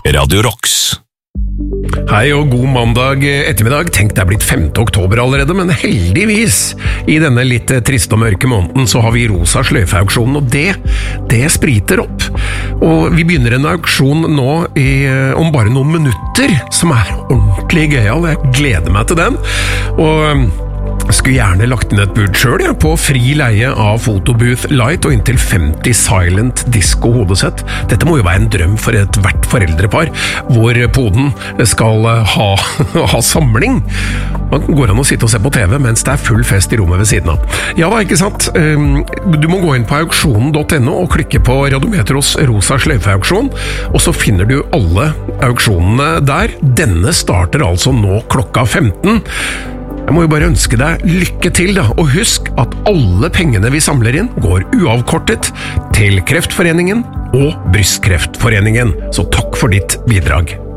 Radio Rocks. Hei og god mandag ettermiddag. Tenk, det blitt 5. oktober allerede, men heldigvis i denne litt triste og mørke måneden så har vi rosa sløyfeauksjonen, og det spriter opp. Og vi begynner en auksjon nå om bare noen minutter, som ordentlig gøyal. Jeg gleder meg til den. Og skulle gjerne lagt inn et bud selv, på fri leie av Photobooth Light og inntil 50 Silent Disco hodesett. Dette må jo være en drøm for et hvert foreldrepar, hvor poden skal ha samling. Man går an å sitte og se på TV mens det full fest i rommet ved siden av. Ja da, ikke sant? Du må gå inn på auksjonen.no og klikke på Radiometros rosa sløyfeauksjon, og så finner du alle auksjonene der. Denne starter altså nå klokka 15. Jeg må jo bare ønske deg lykke til da, og husk at alle pengene vi samler inn går uavkortet til Kreftforeningen og Brystkreftforeningen, så takk for ditt bidrag.